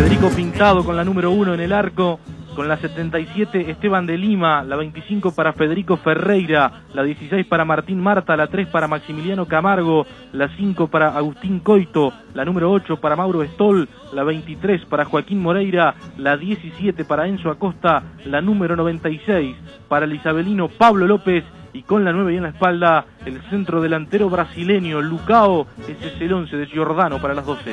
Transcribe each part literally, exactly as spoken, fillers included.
Federico Pintado con la número uno en el arco. Con la setenta y siete, Esteban de Lima. La veinticinco para Federico Ferreira. La dieciséis para Martín Marta. La tres para Maximiliano Camargo. La cinco para Agustín Coito. La número ocho para Mauro Stoll. La veintitrés para Joaquín Moreira. La diecisiete para Enzo Acosta. La número noventa y seis para el isabelino Pablo López. Y con la nueve y en la espalda, el centro delantero brasileño Lucao. Ese es el once de Giordano para las doce.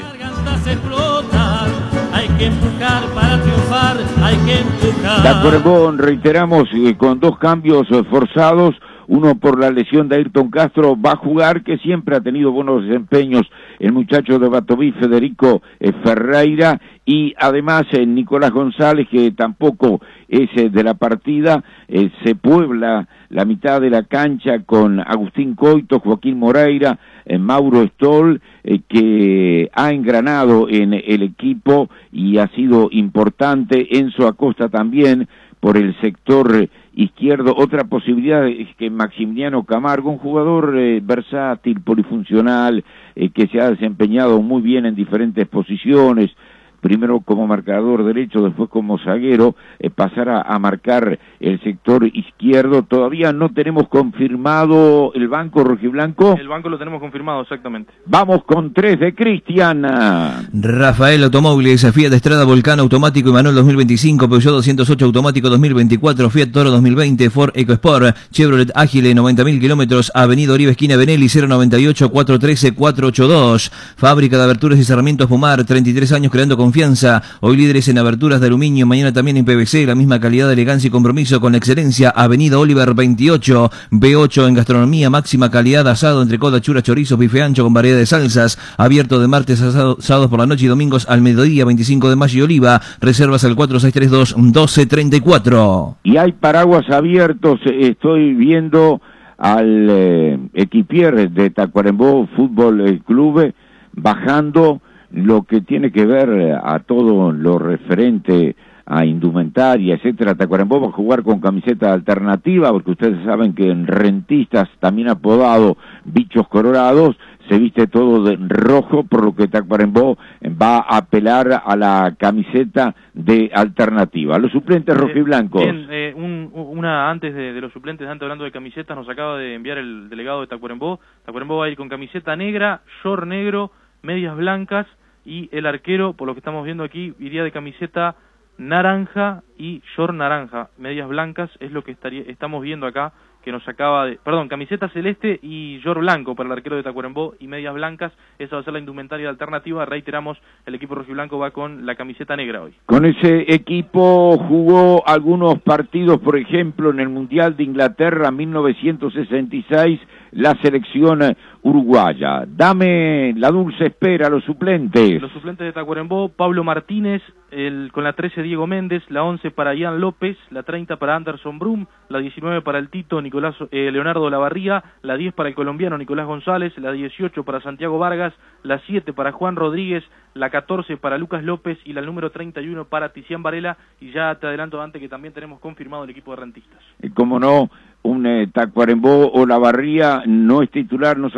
Hay que empujar para triunfar, hay que empujar. Tacuarembó, reiteramos, eh, con dos cambios eh, forzados, uno por la lesión de Ayrton Castro, va a jugar, que siempre ha tenido buenos desempeños el muchacho de Batoví, Federico eh, Ferreira, y además eh, Nicolás González, que tampoco es eh, de la partida. eh, se puebla la mitad de la cancha con Agustín Coito, Joaquín Moreira, eh, Mauro Stoll, eh, que ha engranado en el equipo y ha sido importante. Enzo Acosta también por el sector eh, izquierdo. Otra posibilidad es que Maximiliano Camargo, un jugador eh, versátil, polifuncional, eh, que se ha desempeñado muy bien en diferentes posiciones, primero como marcador derecho, después como zaguero, eh, pasara a marcar el sector izquierdo. Todavía no tenemos confirmado el banco rojiblanco. El banco lo tenemos confirmado, exactamente. Vamos con tres de Cristiana. Rafael Automóviles, Fiat Estrada Volcán automático y manual dos mil veinticinco, Peugeot doscientos ocho automático dos mil veinticuatro, Fiat Toro dos mil veinte, Ford EcoSport, Chevrolet Ágile noventa mil kilómetros, Avenida Oribe esquina Benelli, cero noventa y ocho, cuatrocientos trece, cuatrocientos ochenta y dos. Fábrica de aberturas y cerramientos Pumar, treinta y tres años creando confianza. Hoy líderes en aberturas de aluminio, mañana también en P V C, la misma calidad, elegancia y compromiso con la excelencia. Avenida Oliver veintiocho, B ocho en gastronomía, máxima calidad, asado, entrecot, chura, chorizo, bife ancho con variedad de salsas, abierto de martes a sábados por la noche y domingos al mediodía, veinticinco de mayo y Oliva. Reservas al cuatro seis tres dos, doce treinta y cuatro. Y hay paraguas abiertos. Estoy viendo al eh, equipier de Tacuarembó Fútbol eh, Club bajando lo que tiene que ver a todo lo referente a indumentaria, etcétera. Tacuarembó va a jugar con camiseta alternativa, porque ustedes saben que en Rentistas, también apodado Bichos Colorados, se viste todo de rojo, por lo que Tacuarembó va a apelar a la camiseta de alternativa. Los suplentes eh, rojiblancos. Bien, eh, un, una antes de, de los suplentes, antes hablando de camisetas, nos acaba de enviar el delegado de Tacuarembó. Tacuarembó va a ir con camiseta negra, short negro, medias blancas, y el arquero, por lo que estamos viendo aquí, iría de camiseta naranja y short naranja, medias blancas, es lo que estaría, estamos viendo acá, que nos acaba de... Perdón, camiseta celeste y short blanco para el arquero de Tacuarembó y medias blancas. Esa va a ser la indumentaria alternativa. Reiteramos, el equipo rojiblanco va con la camiseta negra hoy. Con ese equipo jugó algunos partidos, por ejemplo, en el Mundial de Inglaterra mil novecientos sesenta y seis, la selección uruguaya. Dame la dulce espera, los suplentes. Los suplentes de Tacuarembó: Pablo Martínez, el, con la trece Diego Méndez, la once para Ian López, la treinta para Anderson Brum, la diecinueve para el Tito Nicolás eh, Leonardo Lavarría, la diez para el colombiano Nicolás González, la dieciocho para Santiago Vargas, la siete para Juan Rodríguez, la catorce para Lucas López y la número treinta y uno para Tizián Varela. Y ya te adelanto antes que también tenemos confirmado el equipo de Rentistas. Como no, un eh, Tacuarembó o Lavarría no es titular, no